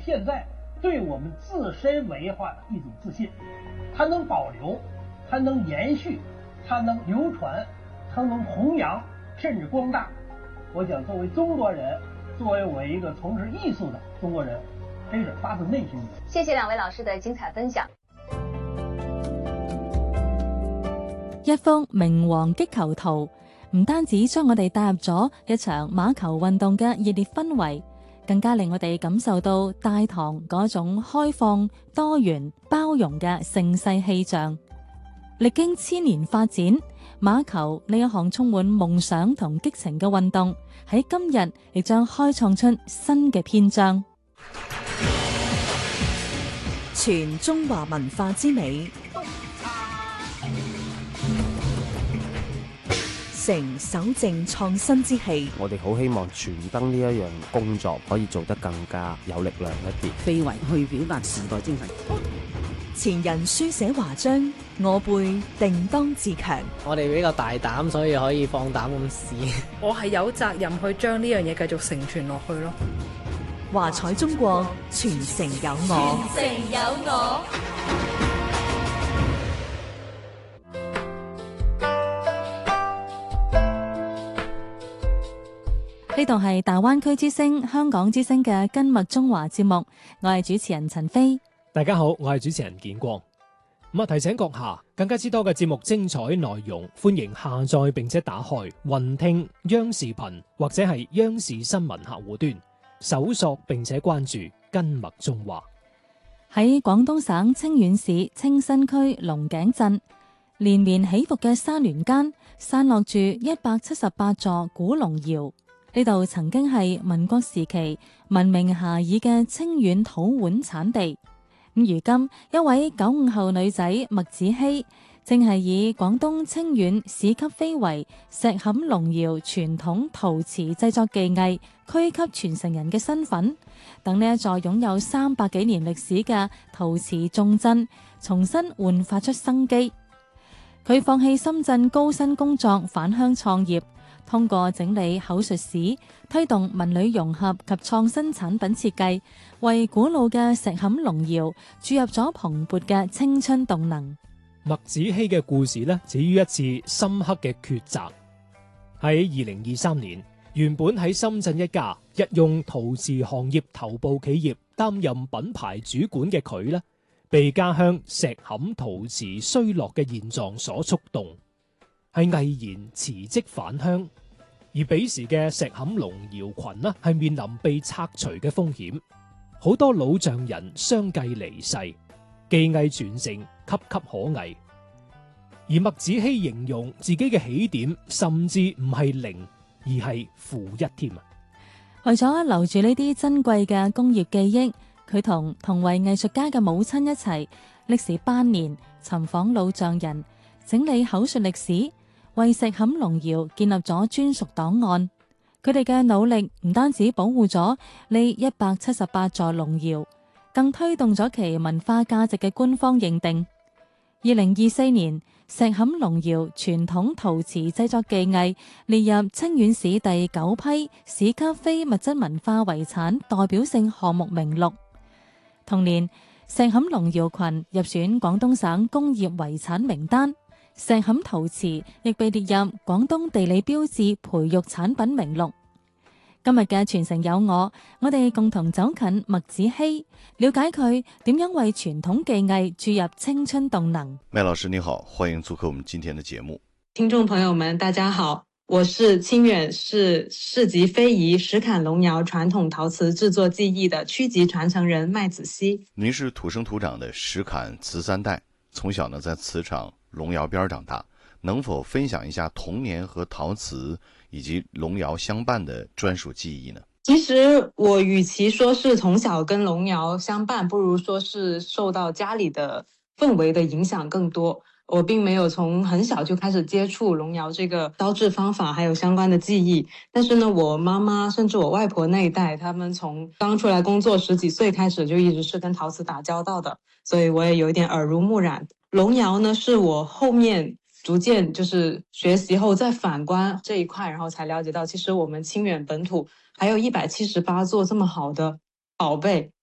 现在对我们自身文化的一种自信，它能保留，它能延续，它能流传，它能弘扬，甚至光大。我想作为中国人，作为我一个从事艺术的中国人，真是发自内心的。 谢謝兩位老師嘅精彩分享。 一幅明黃擊球圖，唔單止將我哋帶入咗一場馬球運動嘅熱烈氛圍，更加令我哋感受到大唐嗰種開放、多元、包容嘅盛世氣象。歷經千年發展，馬球呢一項充滿夢想同激情嘅運動，喺今日亦將開創出新嘅篇章。 傳中華文化之美，成守正創新之氣。 我哋好希望傳燈呢一樣工作可以做得更加有力量一啲， 非遺去表達時代精神。 前人書寫華章，我輩定當自強。 我哋比較大膽，所以可以放膽咁試。 我係有責任去將呢樣嘢繼續承傳落去咯。 華彩中國，傳承有我。 傳承有我。 呢度係大灣區之聲、香港之聲嘅根脈中華節目，我係主持人陳飛。 大家好，我係主持人建光。提醒閣下，更加之多嘅節目精彩內容，歡迎下載並且打開雲聽央視頻或者係央視新聞客戶端，搜索並且關注根脈中華。 喺廣東省清遠市清新區龍頸鎮，連綿起伏嘅山巒間，散落住178座古龍窯。呢度曾經係民國時期聞名遐邇嘅清遠土碗產地。如今一位95後女仔麥子希，正係以廣東清遠市級非遺石撼龍窯傳統陶瓷製作技藝區級傳承人嘅身份，等呢一座擁有300幾年歷史嘅陶瓷重鎮重新煥發出生機。佢放棄深圳高薪工作，返鄉創業。通過整理口述史，推動文旅融合及創新產品設計，為古老嘅石撼龍窯注入咗蓬勃嘅青春動能。 麥子希嘅故事呢，始於一次深刻嘅抉擇。喺2023年，原本喺深圳一家日用陶瓷行業頭部企業擔任品牌主管嘅佢呢，被家鄉石撼陶瓷衰落嘅現狀所觸動，係毅然辭職返鄉。而彼時嘅石撼龍窯群呢，係面臨被拆除嘅風險，好多老匠人相繼離世，技藝傳承岌岌可危。而麥子希形容自己嘅起點甚至唔係零，而係-1添啊！ 為咗留住呢啲珍貴嘅工業記憶，佢同為藝術家嘅母親一齊歷時8年尋訪老匠人，整理口述歷史，為石撼龍窯建立咗專屬檔案。佢哋嘅努力唔單止保護咗呢178座龍窯，更推動咗其文化價值嘅官方認定。2024年，石撼龍窯傳統陶瓷製作技藝列入清遠市第9批市級非物質文化遺產代表性項目名錄。同年，石撼龍窯群入選廣東省工業遺產名單。石撼陶瓷亦被列入廣東地理標誌培育產品名錄。今日嘅傳承有我哋共同走近麥子希，了解佢點樣為傳統技藝注入青春動能。 麥老師你好，歡迎做客我們今天的節目。 聽眾朋友們大家好，我是清遠市市級非遺石坎龍窯傳統陶瓷製作技藝的區級傳承人麥子希。 您是土生土長的石坎瓷3代，從小呢在瓷廠龍窯邊長大，能否分享一下童年和陶瓷以及龍窯相伴的專屬記憶呢？ 其實我與其說是從小跟龍窯相伴，不如說是受到家裡的氛圍的影響更多。我並沒有從很小就開始接觸龍窯這個刀製方法，還有相關的技藝。但是呢，我媽媽甚至我外婆那一代，他們從剛出來工作10幾歲開始，就一直是跟陶瓷打交道的，所以我也有一點耳濡目染。龍窯呢，是我後面逐漸就是學習後再反觀這一塊，然後才了解到，其實我們清遠本土還有178座這麼好的寶貝。